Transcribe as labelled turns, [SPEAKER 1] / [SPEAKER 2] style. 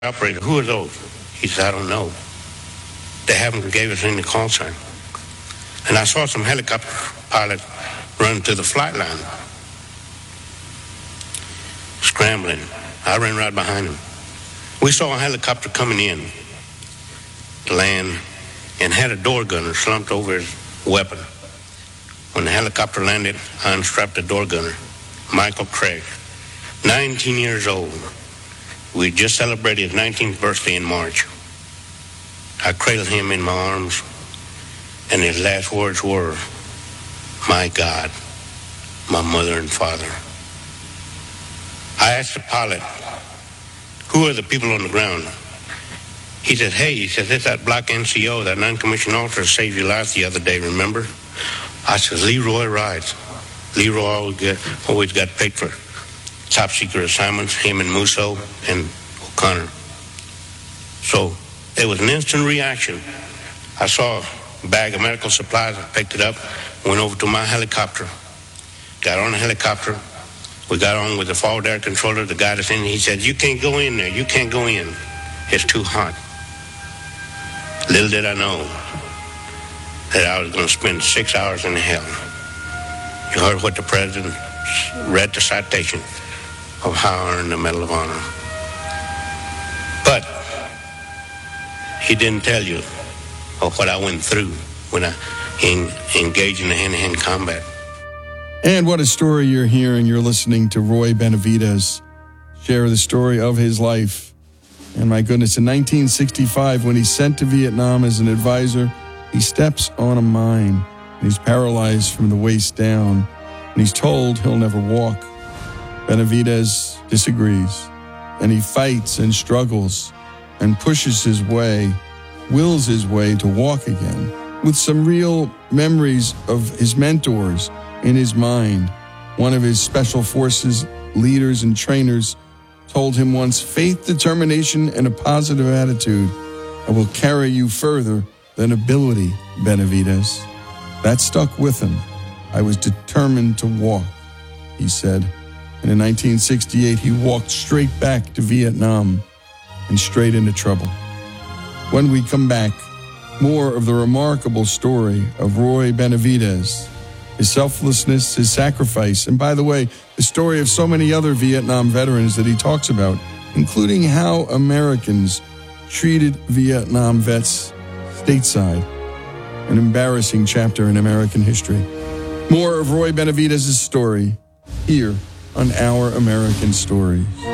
[SPEAKER 1] Operator, who are those? He said, I don't know. They haven't gave us any call sign. And I saw some helicopter pilots run to the flight line, scrambling. I ran right behind them. We saw a helicopter coming in to land and had a door gunner slumped over his weapon. When the helicopter landed, I unstrapped the door gunner, Michael Craig, 19 years old. We just celebrated his 19th birthday in March. I cradled him in my arms, and his last words were, my God, my mother and father. I asked the pilot, who are the people on the ground? He said, it's that black NCO, that non-commissioned officer saved your life the other day, remember? I said, Leroy Rides. Leroy always got picked for top secret assignments, him and Musso and O'Connor. So it was an instant reaction. I saw a bag of medical supplies, I picked it up, went over to my helicopter, got on the helicopter. We got on with the forward air controller, the guy that's in, he said, you can't go in there, you can't go in. It's too hot. Little did I know that I was going to spend 6 hours in hell. You heard what the president read, the citation of how I earned the Medal of Honor. But he didn't tell you of what I went through when I engaged in the hand-to-hand combat.
[SPEAKER 2] And what a story you're hearing. You're listening to Roy Benavidez share the story of his life. And my goodness, in 1965, when he's sent to Vietnam as an advisor, he steps on a mine. And he's paralyzed from the waist down. And he's told he'll never walk. Benavidez disagrees. And he fights and struggles and pushes his way, wills his way to walk again, with some real memories of his mentors in his mind. One of his special forces leaders and trainers told him once, faith, determination, and a positive attitude will carry you further than ability, Benavidez. That stuck with him. I was determined to walk, he said. And in 1968, he walked straight back to Vietnam and straight into trouble. When we come back, more of the remarkable story of Roy Benavidez, his selflessness, his sacrifice, and by the way, the story of so many other Vietnam veterans that he talks about, including how Americans treated Vietnam vets stateside, an embarrassing chapter in American history. More of Roy Benavidez's story here on Our American Stories.